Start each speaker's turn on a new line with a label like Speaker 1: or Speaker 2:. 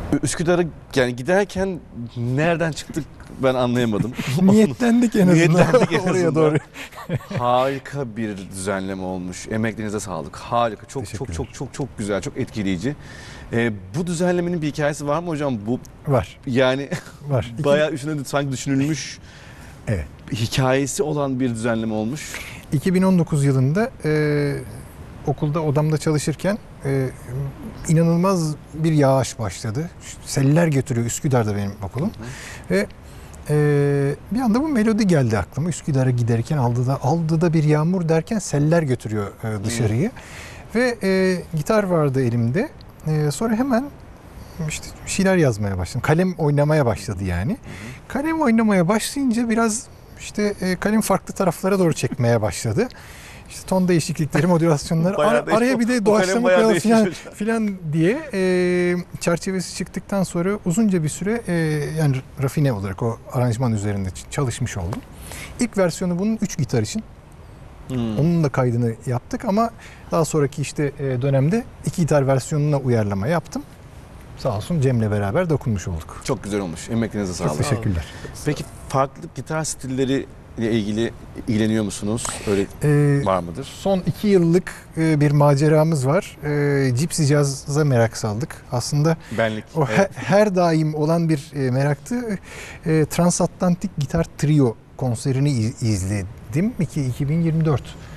Speaker 1: Üsküdar'a yani giderken nereden çıktık ben anlayamadım.
Speaker 2: Niyetlendik en azından.
Speaker 1: Niyetlendik en
Speaker 2: Oraya
Speaker 1: azından.
Speaker 2: doğru.
Speaker 1: Harika bir düzenleme olmuş. Emeklerinize sağlık. Harika. Çok
Speaker 2: Teşekkürler.
Speaker 1: çok güzel, çok etkileyici. Bu düzenlemenin bir hikayesi var mı hocam? Bu
Speaker 2: Var.
Speaker 1: yani
Speaker 2: Var.
Speaker 1: bayağı üstüne sanki düşünülmüş,
Speaker 2: Evet.
Speaker 1: hikayesi olan bir düzenleme olmuş.
Speaker 2: 2019 yılında okulda odamda çalışırken inanılmaz bir yağış başladı. Seller götürüyor, Üsküdar'da benim okulum. Ve bir anda bu melodi geldi aklıma. Üsküdar'a giderken aldı da bir yağmur derken seller götürüyor dışarıyı. Ve gitar vardı elimde. Sonra hemen işte bir şeyler yazmaya başladım. Kalem oynamaya başladı yani. Kalem oynamaya başlayınca biraz işte kalem farklı taraflara doğru çekmeye başladı. İşte ton değişiklikleri, modülasyonları, araya bir de doğaçlama koyalım filan diye çerçevesi çıktıktan sonra uzunca bir süre yani rafine olarak o aranjman üzerinde çalışmış oldum. İlk versiyonu bunun 3 gitar için. Onun da kaydını yaptık ama daha sonraki işte dönemde 2 gitar versiyonuna uyarlama yaptım. Sağ olsun Cem'le beraber dokunmuş olduk.
Speaker 1: Çok güzel olmuş. Emeklerinize sağlık.
Speaker 2: Çok teşekkürler.
Speaker 1: Peki farklı gitar stilleri ile ilgili ilgileniyor musunuz? Öyle var mıdır?
Speaker 2: Son 2 yıllık bir maceramız var. Gypsy Jazz'a merak saldık. Aslında
Speaker 1: Benlik.
Speaker 2: o her daim olan bir meraktı. Transatlantik Gitar Trio konserini izledim. 2024